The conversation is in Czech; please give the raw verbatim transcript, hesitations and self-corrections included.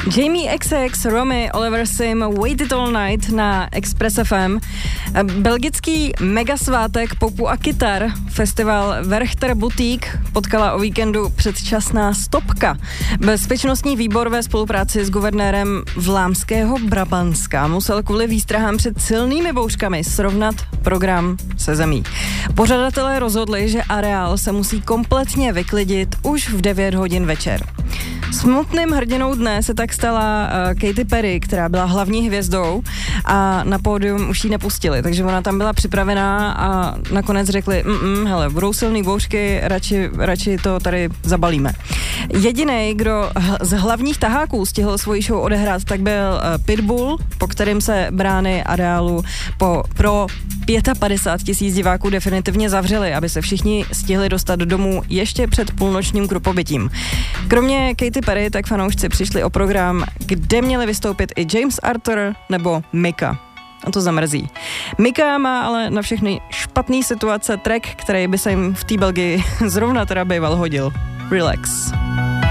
Jamie X X, Romy, Oliver Sim, Wait It All Night na Express F M. Belgický megasvátek popu a kytar, festival Werchter Boutique, potkala o víkendu předčasná stopka. Bezpečnostní výbor ve spolupráci s guvernérem Vlámského Brabantska musel kvůli výstrahám před silnými bouřkami srovnat program se zemí. Pořadatelé rozhodli, že areál se musí kompletně vyklidit už v devět hodin večer. Smutným hrdinou dne se tak stala uh, Katy Perry, která byla hlavní hvězdou a na pódium už ji nepustili, takže ona tam byla připravená a nakonec řekli, mm, hele, budou silný bouřky, radši, radši to tady zabalíme. Jedinej, kdo z hlavních taháků stihl svoji show odehrát, tak byl uh, Pitbull, po kterým se brány areálu po, pro padesát pět tisíc diváků definitivně zavřeli, aby se všichni stihli dostat domů ještě před půlnočním krupobytím. Kromě Katy Perry, tak fanoušci přišli o program, kde měli vystoupit i James Arthur nebo Mika. A to zamrzí. Mika má ale na všechny špatný situace track, který by se jim v té Belgii zrovna teda býval hodil. Relax.